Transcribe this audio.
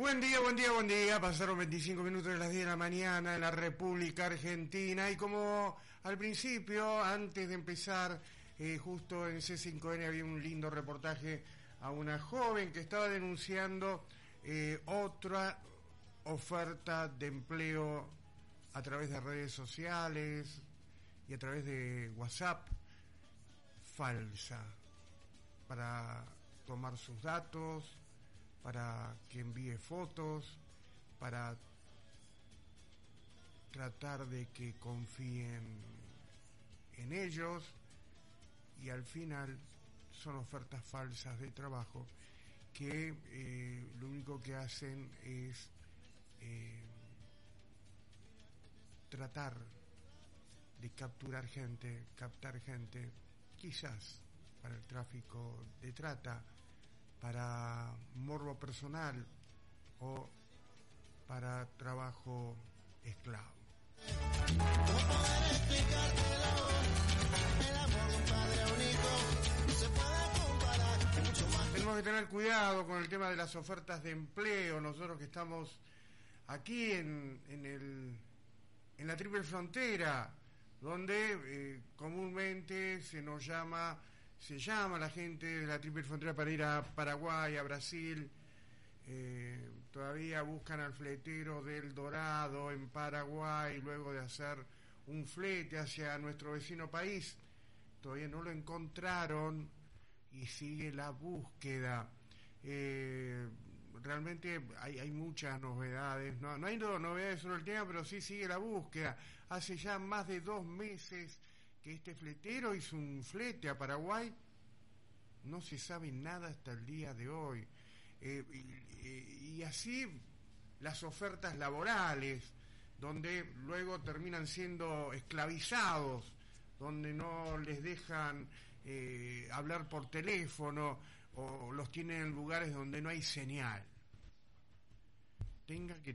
Buen día, buen día, buen día. Pasaron 25 minutos de las 10 de la mañana en la República Argentina y como al principio, antes de empezar, justo en C5N había un lindo reportaje a una joven que estaba denunciando otra oferta de empleo a través de redes sociales y a través de WhatsApp falsa para tomar sus datos, para que envíe fotos, para tratar de que confíen en ellos, y al final son ofertas falsas de trabajo que lo único que hacen es tratar de captar gente, quizás para el tráfico de trata, para morbo personal o para trabajo esclavo. Tenemos que tener cuidado con el tema de las ofertas de empleo. Nosotros que estamos aquí en la Triple Frontera, donde comúnmente se llama a la gente de la Triple Frontera para ir a Paraguay, a Brasil. Todavía buscan al fletero del Dorado en Paraguay luego de hacer un flete hacia nuestro vecino país. Todavía no lo encontraron y sigue la búsqueda. Realmente hay muchas novedades, no hay novedades sobre el tema, pero sí sigue la búsqueda. Hace ya más de 2 meses que este fletero hizo un flete a Paraguay, no se sabe nada hasta el día de hoy. Y así las ofertas laborales, donde luego terminan siendo esclavizados, donde no les dejan hablar por teléfono o los tienen en lugares donde no hay señal. Tenga que